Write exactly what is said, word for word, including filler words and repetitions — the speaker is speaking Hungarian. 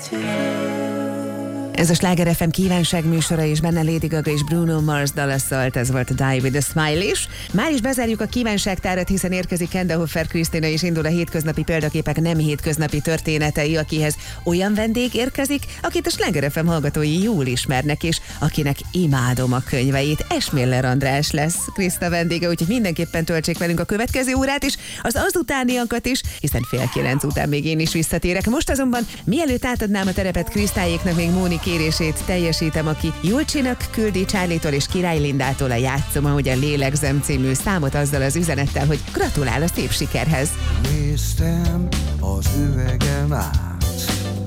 Ez a Sláger ef em kívánság műsora, és benne Lady Gaga és Bruno Mars dala szólt, ez volt a Die With A Smile is. Már is bezárjuk a kívánságtárat, hiszen érkezik Kenda Hoffer Krisztina, és indul a hétköznapi példaképek nem hétköznapi történetei, akihez olyan vendég érkezik, akit a Sláger ef em hallgatói jól ismernek, és akinek imádom a könyveit. Esméller András lesz Kriszta vendége, úgyhogy mindenképpen töltsék velünk a következő órát is, az azutániakat is, hiszen fél kilenc után még én is visszatérek. Most azonban, mielőtt átadnám a terepet Krisztáéknak, még Móni kérését teljesítem, aki Julcsinak küldi Charlie-tól és Király Lindától a Játszom, ahogy a Lélegzem című számot azzal az üzenettel, hogy gratulál a szép sikerhez. Néztem az üvegem át,